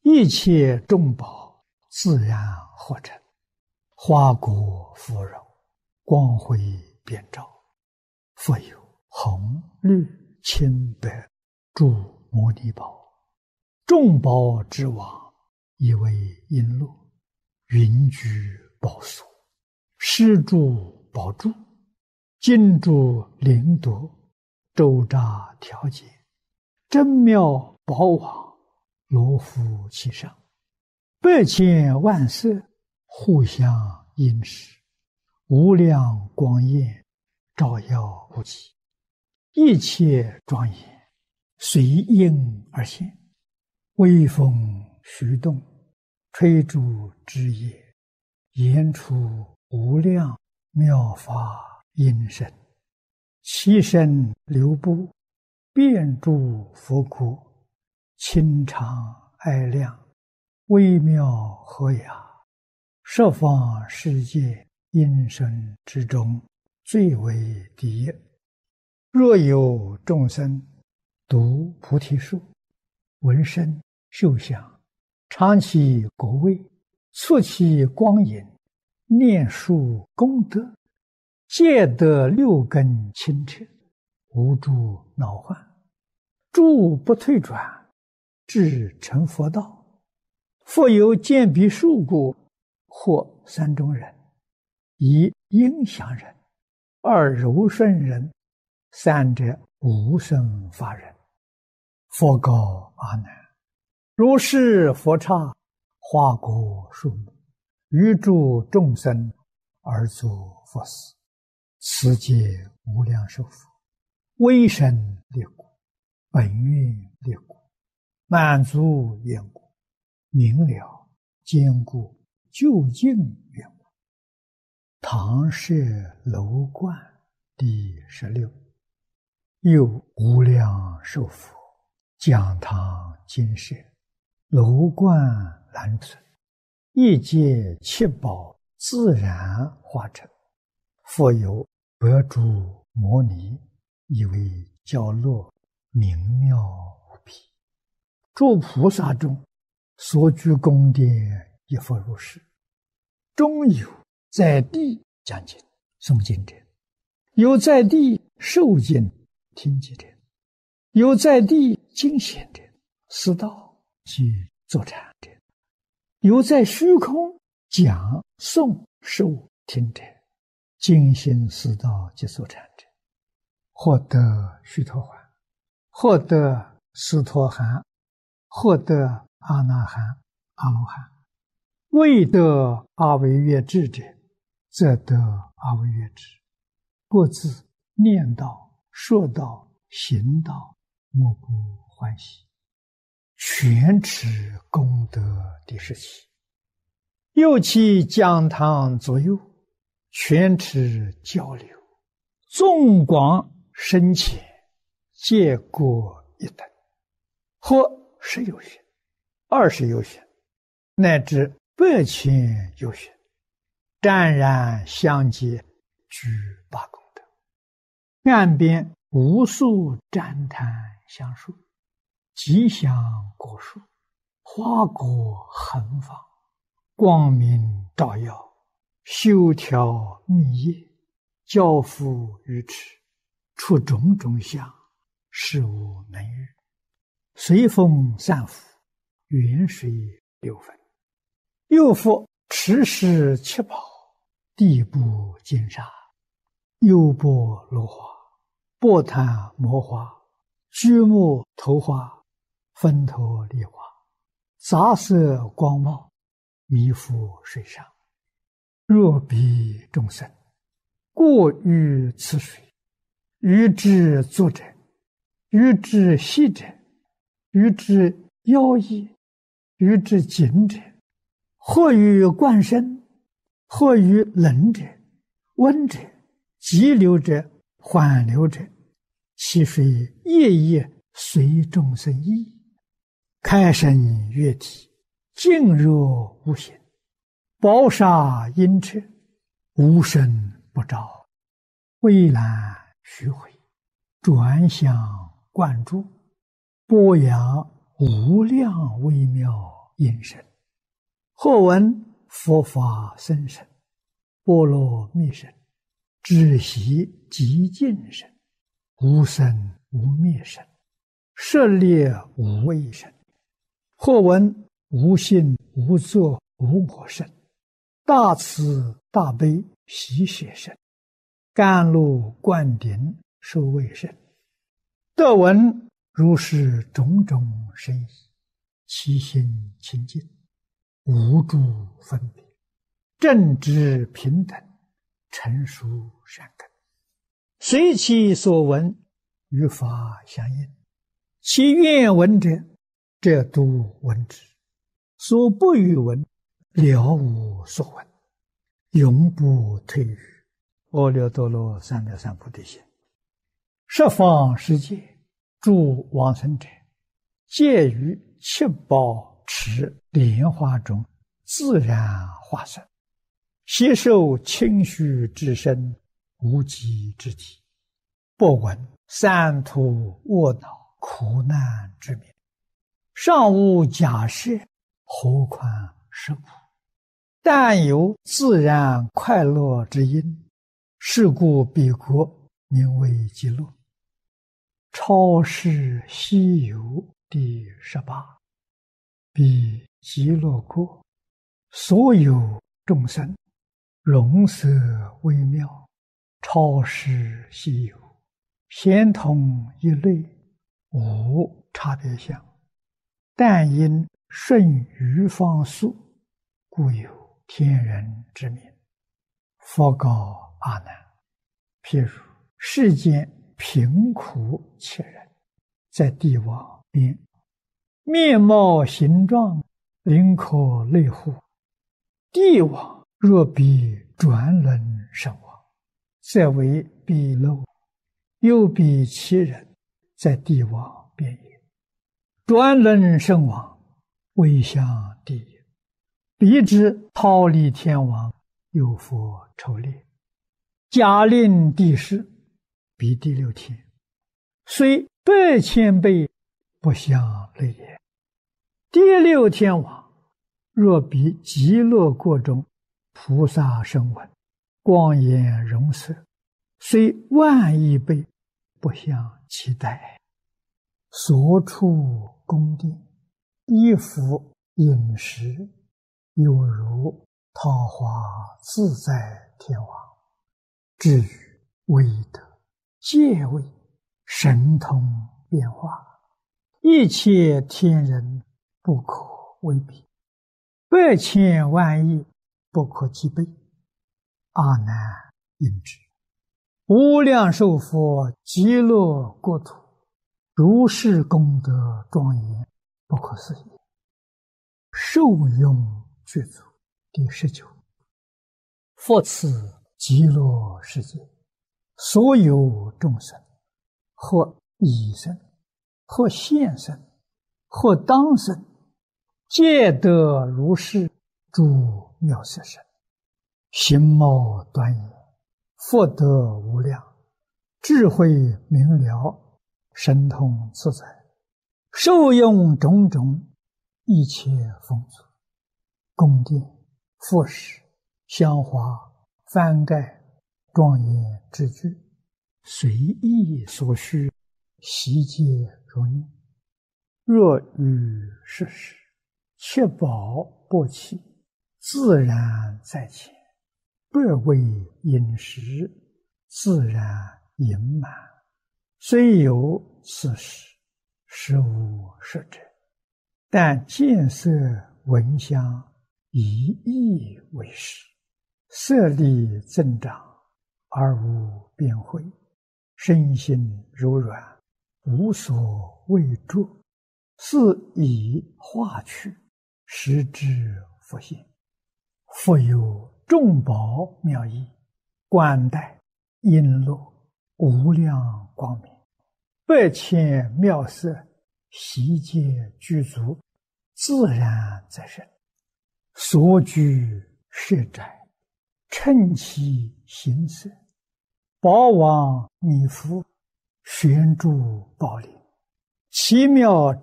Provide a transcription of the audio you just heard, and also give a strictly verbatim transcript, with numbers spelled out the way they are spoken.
一切众宝自然合成，花果芙蓉，光辉遍照。复有红绿青白诸摩尼宝，众宝之王，以为璎珞，云居宝所，施诸宝柱，金珠灵铎，周匝调节，真妙宝网，罗浮其上，百千万色，互相映饰，无量光焰，照耀无极，一切庄严，随应而现，微风徐动，吹竹枝叶，言出无量妙法音声，其身流布，遍诸佛国，清常爱亮，微妙和雅，十方世界音声之中，最为第一。若有众生读菩提树，闻声嗅香，尝其果味，触其光影，念述功德，皆得六根清澈，无诸恼患，诸不退转，至成佛道。复有见彼数故，或三种人：一应祥人，二柔顺人，三者无生法人。佛告阿难：如是佛刹，花果树木，于诸众生而作佛事，此皆无量寿佛，威神力故，本愿力故，满足愿故，明了坚固究竟愿故。唐舍楼观第十六。又无量寿佛，讲堂金舍，楼观栏存，一界七宝自然化成，复有百诸摩尼，以为教落，明妙无比。诸菩萨中，所居宫殿亦复如是。中有在地讲经诵经者，有在地受经听经者，有在地经显者，思道及坐禅者，有在虚空讲诵受听者，精心思道及坐禅者，获得须陀洹，获得斯陀含，获得阿那含、阿罗汉。未得阿惟越致者，则得阿惟越致。各自念道、说道、行道，莫不欢喜。全持功德第十七。又其讲堂左右，全持交流，纵广深浅，皆各一等，或十有寻，二十有寻，乃至百千有寻，湛然相接，具八功德。岸边无数赞叹香树，吉祥果树，花果横放，光明照耀，修条密叶，交付于持，出种种相，事无能喻。随风散伏，远水流分。又复持世七宝，地部金沙，优波罗花，波檀摩花，居木头花，分头梨花，杂色光茂，弥覆水上。若彼众生过于此水，于之坐者，于之息者，于之腰衣，于之颈者，或于冠身，或于冷者、温者、急流者、缓流者，其水夜夜随众生意，开生悦体，静若无形，宝刹阴彻，无声不照，蔚蓝虚回，转向灌注，播扬无量微妙因身。或闻佛法僧身，波罗蜜身，知悉极尽身，无生无灭身，舍猎无畏身。或闻无性无作无我身，大慈大悲喜舍身，甘露灌顶受卫身。得闻如是种种深意，其心清净，无诸分别，正直平等，成熟善根，随其所闻，与法相应。其愿闻者，则度闻之；所不欲闻，了无所闻，永不退于阿耨多罗三藐三菩提心。十方世界诸往生者，皆于七宝池莲花中自然化身，悉受清虚之身，无极之体，不闻三途卧恼苦难之名，尚无假设，何况是苦？但有自然快乐之因，是故彼国名为极乐。超世西游第十八。彼极乐国，所有众生，容色微妙，超世西游，咸同一类，无差别相。但因顺于方速，故有天人之名。佛告阿难：譬如世间贫苦切人，在地网边，面貌形状，灵可类乎？地网若比转轮身亡，则为彼漏；又比其人，在地网边也。转轮身亡，未向地也。彼之逃离天网，有佛抽猎，假令地势，彼第六天，虽百千倍，不相类也。第六天网，若比极乐国中菩萨声闻，光颜容色，虽万亿倍，不相期待。所处宫殿，衣服饮食，犹如桃花自在天王。至于威德、戒位、神通变化，一切天人不可为比，百千万亿不可计备。阿难应知，无量寿佛极乐国土，如是功德庄严，不可思议。受用具足第十九。复此极乐世界，所有众生，或已生，或现生，或当生，皆得如是诸妙色身，形貌端严，福德无量，智慧明了，神通自在，受用种种一切丰足，宫殿、服饰、香花、幡盖、庄严之具，随意所需，悉皆如念。若遇世事，七宝不弃，自然在前，百味饮食，自然盈满。虽有此事，实无实者，但见色闻香，以意为实，色力增长，而无边慧，身心柔软，无所畏著，是以化去，实之复现。复有众宝妙义，冠带璎珞，无量光明，百千妙色，悉皆具足，自然在身。所居舍宅，称其形色，宝王弥覆，悬诸宝林，奇妙